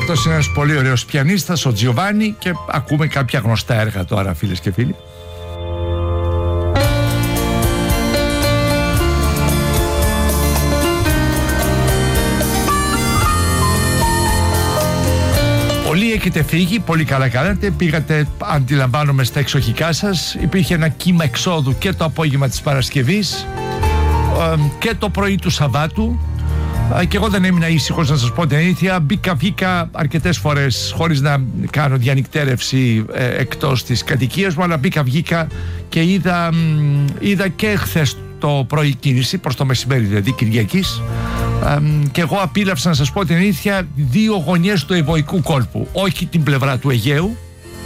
Αυτός είναι ένας πολύ ωραίος πιανίστας, ο Τζιοβάνι, και ακούμε κάποια γνωστά έργα τώρα, φίλες και φίλοι. Πολλοί έχετε φύγει, πολύ καλά κάνατε, πήγατε, αντιλαμβάνομαι, στα εξοχικά σας. Υπήρχε ένα κύμα εξόδου και το απόγευμα της Παρασκευής και το πρωί του Σαββάτου, και εγώ δεν έμεινα ήσυχος, να σας πω την αλήθεια. Βγήκα αρκετές φορές χωρίς να κάνω διανυκτέρευση εκτός της κατοικίας μου, αλλά βγήκα και είδα και χθες το πρωί κίνηση, προς το μεσημέρι δηλαδή, Κυριακής. Και εγώ απίλαυσα, να σας πω την αλήθεια, δύο γωνιές του Ευωικού κόλπου, όχι την πλευρά του Αιγαίου.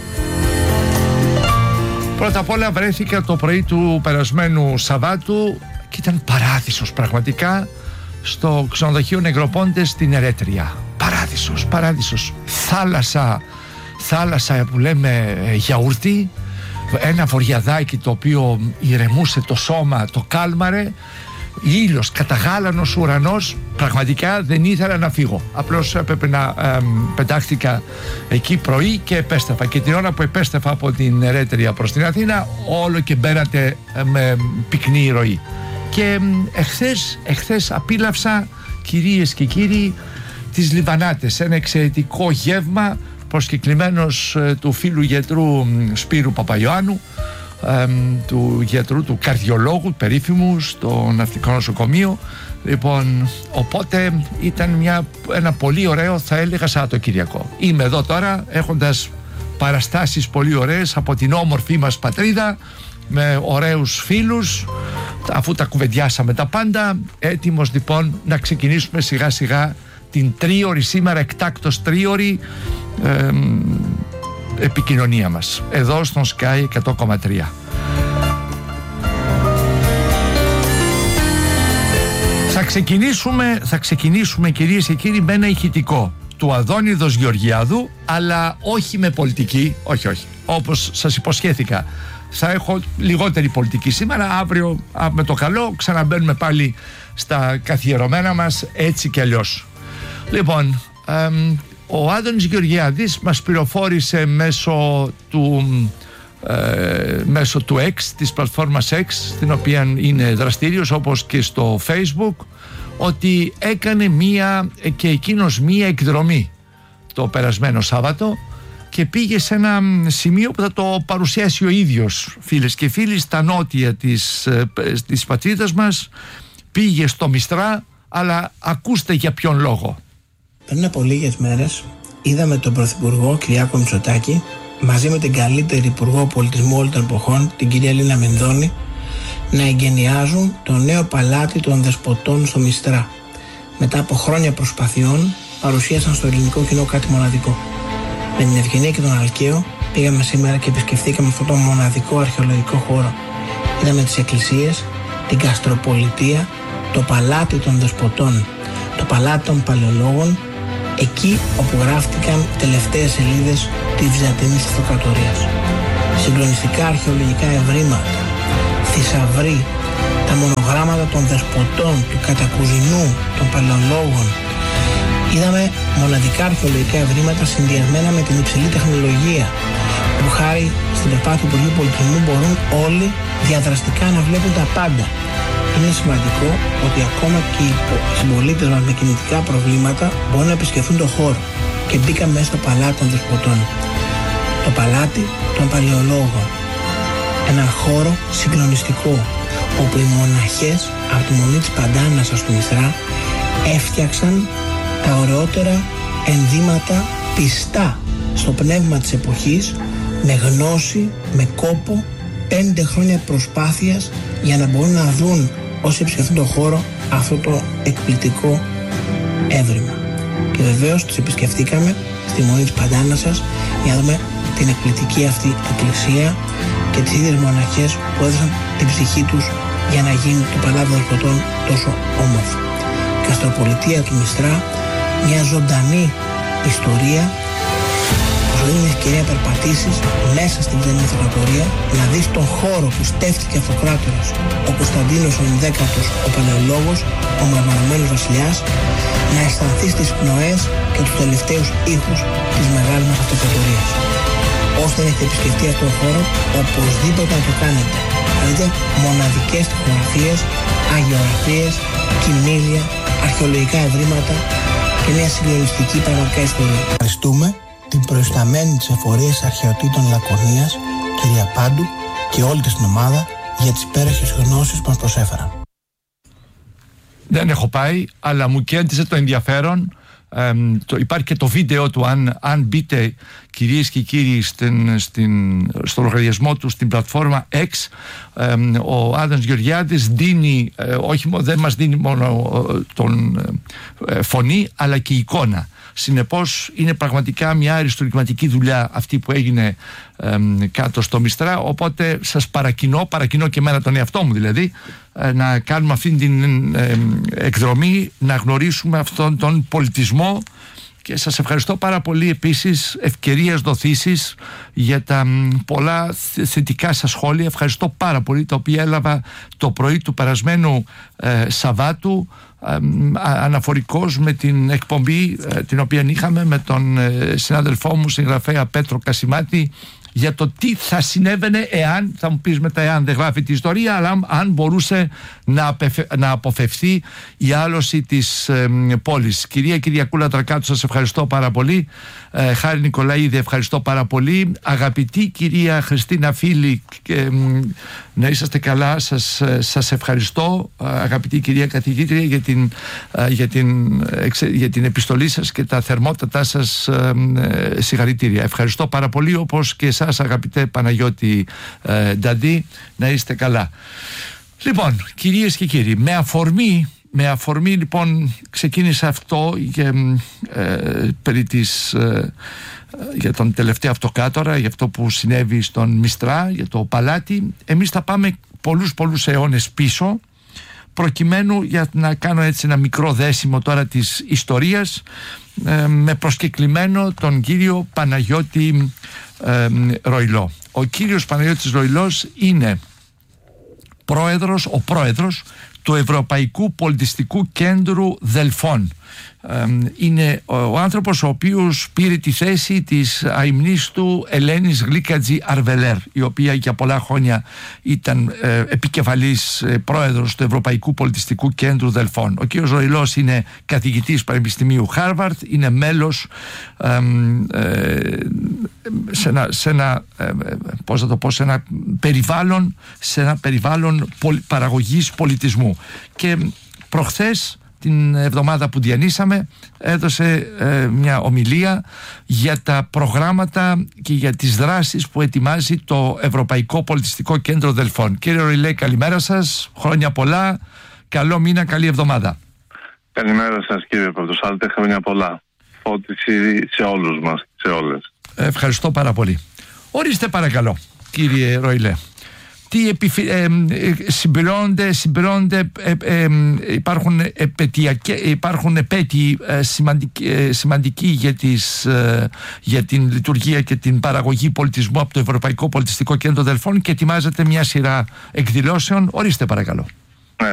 Πρώτα απ' όλα βρέθηκα το πρωί του περασμένου Σαββάτου και ήταν παράδεισος πραγματικά στο ξενοδοχείο Νεγροπόντες στην Ερέτρια. Παράδεισος. Θάλασσα που λέμε γιαούρτι, ένα βορειαδάκι το οποίο ηρεμούσε το σώμα, το κάλμαρε, ήλιος, καταγάλανος ουρανός. Πραγματικά δεν ήθελα να φύγω. Απλώς έπρεπε να πετάχτηκα εκεί πρωί και επέστρεφα. Και την ώρα που επέστρεφα από την Ερέτρια προς την Αθήνα, όλο και μπαίνατε με πυκνή ροή. Και εχθές απίλαυσα, κυρίες και κύριοι, τις Λιβανάτες. Ένα εξαιρετικό γεύμα προσκεκλημένος του φίλου γιατρού Σπύρου Παπαϊωάννου, του γιατρού, του καρδιολόγου περίφημου στο Ναυτικό Νοσοκομείο. Λοιπόν, οπότε ήταν ένα πολύ ωραίο, θα έλεγα, Σαββατοκυριακό. Είμαι εδώ τώρα έχοντας παραστάσεις πολύ ωραίες από την όμορφη μας πατρίδα, με ωραίους φίλους, αφού τα κουβεντιάσαμε τα πάντα. Έτοιμος λοιπόν να ξεκινήσουμε σιγά σιγά την τρίωρη, σήμερα εκτάκτος τρίωρη επικοινωνία μας εδώ στον Sky 100,3. Θα ξεκινήσουμε κυρίες και κύριοι με ένα ηχητικό του Αδόνιδος Γεωργιάδου, αλλά όχι με πολιτική, όχι, όπως σας υποσχέθηκα. Θα έχω λιγότερη πολιτική σήμερα. Αύριο με το καλό ξαναμπαίνουμε πάλι στα καθιερωμένα μας, έτσι κι αλλιώς. Λοιπόν, ο Άδωνης Γεωργιάδης μας πληροφόρησε μέσω του X, της πλατφόρμας X, στην οποία είναι δραστήριος, όπως και στο Facebook, ότι έκανε και εκείνος μία εκδρομή το περασμένο Σάββατο και πήγε σε ένα σημείο που θα το παρουσιάσει ο ίδιος, φίλες και φίλοι, στα νότια της πατρίδας μας. Πήγε στο Μιστρά, αλλά ακούστε για ποιον λόγο. Πριν από λίγες μέρες είδαμε τον Πρωθυπουργό Κυριάκο Μητσοτάκη μαζί με την καλύτερη Υπουργό Πολιτισμού όλων των εποχών, την κυρία Λίνα Μενδώνη, να εγκαινιάζουν το νέο παλάτι των Δεσποτών στο Μιστρά. Μετά από χρόνια προσπαθειών παρουσίασαν στο ελληνικό κοινό κάτι μοναδικό. Με την Ευγενία και τον Αλκαίο πήγαμε σήμερα και επισκεφθήκαμε αυτόν τον μοναδικό αρχαιολογικό χώρο. Είδαμε τις εκκλησίες, την Καστροπολιτεία, το παλάτι των Δεσποτών, το παλάτι των Παλαιολόγων, εκεί όπου γράφτηκαν τελευταίες σελίδες της Βυζαντινής Αυτοκρατορίας. Συγκλονιστικά αρχαιολογικά ευρήματα, θησαυροί, τα μονογράμματα των Δεσποτών, του Κατακουζινού, των Παλαιολόγων. Είδαμε μοναδικά αρχαιολογικά ευρήματα συνδυασμένα με την υψηλή τεχνολογία, που χάρη στην προσπάθεια του Υπουργείου Πολιτισμού μπορούν όλοι διαδραστικά να βλέπουν τα πάντα. Είναι σημαντικό ότι ακόμα και οι συμπολίτες μας με κινητικά προβλήματα μπορούν να επισκεφθούν το χώρο, και μπήκαμε μέσα στο παλάτι των Δεσποτών. Το παλάτι των Παλαιολόγων. Ένα χώρο συγκλονιστικό, όπου οι μοναχές από τη Μονή της Παντάνασας του Μιστρά έφτιαξαν τα ωραιότερα ενδύματα πιστά στο πνεύμα της εποχής, με γνώση, με κόπο, 5 χρόνια προσπάθειας για να μπορούν να δουν όσοι επισκεφτούν τον χώρο αυτό το εκπληκτικό έβριμα. Και βεβαίως τους επισκεφτήκαμε στη Μονή της Παντάνασας για να δούμε την εκπληκτική αυτή εκκλησία και τις ίδιες μοναχές που έδωσαν την ψυχή τους για να γίνει το παλάτι των Δεσποτών τόσο όμορφο. Η Καστροπολιτεία του Μιστρά, μια ζωντανή ιστορία που σου δίνει ευκαιρία να περπατήσεις μέσα στην Βυζαντινή Αυτοκρατορία, να δεις τον χώρο που στέφτηκε αυτοκράτορας ο Κωνσταντίνος ο 11ος, ο Παλαιολόγος, ο μαρμαρωμένος βασιλιάς, να αισθανθείς τις πνοές και τους τελευταίους ήχους της μεγάλης μας αυτοκρατορίας. Όσοι δεν έχετε επισκεφτεί αυτόν τον χώρο, οπωσδήποτε να το κάνετε. Θα δείτε μοναδικές τοιχογραφίες, αγιογραφίες, κημήλια, αρχαιολογικά ευρήματα και μια συγκλονιστική πραγματικά ιστορία. Ευχαριστούμε την προϊσταμένη της εφορίας αρχαιοτήτων Λακωνίας, κυρία Πάντου, και όλη της την ομάδα για τις υπέροχες γνώσεις που μας προσέφεραν. Δεν έχω πάει, αλλά μου κέντησε το ενδιαφέρον. Υπάρχει και το βίντεο του, αν μπείτε, κυρίες και κύριοι, στο λογαριασμό του στην πλατφόρμα X, ο Άδωνης Γεωργιάδης δίνει, δεν μας δίνει μόνο τον φωνή, αλλά και εικόνα. Συνεπώς είναι πραγματικά μια αριστουργηματική δουλειά αυτή που έγινε κάτω στο Μιστρά, οπότε σας παρακινώ και εμένα τον εαυτό μου δηλαδή, να κάνουμε αυτή την εκδρομή, να γνωρίσουμε αυτόν τον πολιτισμό. Και σας ευχαριστώ πάρα πολύ επίσης, ευκαιρίας δοθήσεις, για τα πολλά θετικά σας σχόλια. Ευχαριστώ πάρα πολύ, τα οποία έλαβα το πρωί του περασμένου Σαββάτου, αναφορικώς με την εκπομπή την οποία είχαμε με τον συνάδελφό μου συγγραφέα Πέτρο Κασιμάτη, για το τι θα συνέβαινε εάν, θα μου πεις μετά εάν δεν γράφει τη ιστορία, αλλά αν μπορούσε να αποφευθεί η άλωση της πόλης. Κυρία Κυριακούλα Τρακάτου, σας ευχαριστώ πάρα πολύ. Χάρη Νικολαίδη, ευχαριστώ πάρα πολύ. Αγαπητή κυρία Χριστίνα Φίλη, να είσαστε καλά, σας ευχαριστώ. Αγαπητή κυρία καθηγήτρια, για την επιστολή σας και τα θερμότατά σας συγχαρητήρια. Ευχαριστώ πάρα πολύ, όπως και εσάς αγαπητέ Παναγιώτη Νταντή, να είστε καλά. Λοιπόν, κυρίες και κύριοι, με αφορμή λοιπόν ξεκίνησε αυτό για τον τελευταίο αυτοκράτορα, για αυτό που συνέβη στον Μιστρά, για το παλάτι. Εμείς θα πάμε πολλούς αιώνες πίσω, προκειμένου, για να κάνω έτσι ένα μικρό δέσιμο τώρα της ιστορίας, με προσκεκλημένο τον κύριο Παναγιώτη Ροϊλό. Ο κύριος Παναγιώτης Ροϊλός είναι ο πρόεδρος του Ευρωπαϊκού Πολιτιστικού Κέντρου Δελφών. Είναι ο άνθρωπος ο οποίος πήρε τη θέση της αημνής του Ελένης Γλίκατζη Αρβελέρ, η οποία για πολλά χρόνια ήταν επικεφαλής πρόεδρος του Ευρωπαϊκού Πολιτιστικού Κέντρου Δελφών. Ο κ. Ροϊλός είναι καθηγητής Πανεπιστημίου Χάρβαρτ, είναι μέλος σε ένα περιβάλλον παραγωγής πολιτισμού. Και προχθές, την εβδομάδα που διανύσαμε, έδωσε μια ομιλία για τα προγράμματα και για τις δράσεις που ετοιμάζει το Ευρωπαϊκό Πολιτιστικό Κέντρο Δελφών. Κύριε Ροϊλέ, καλημέρα σας, χρόνια πολλά, καλό μήνα, καλή εβδομάδα. Καλημέρα σας κύριε Πρωτοσάλτε, χρόνια πολλά. Φώτιση σε όλους μας, σε όλες. Ευχαριστώ πάρα πολύ. Ορίστε παρακαλώ, κύριε Ροϊλέ. Συμπληρώνονται, υπάρχουν επέτειοι σημαντικοί για την λειτουργία και την παραγωγή πολιτισμού από το Ευρωπαϊκό Πολιτιστικό Κέντρο Δελφών, και ετοιμάζεται μια σειρά εκδηλώσεων. Ορίστε παρακαλώ.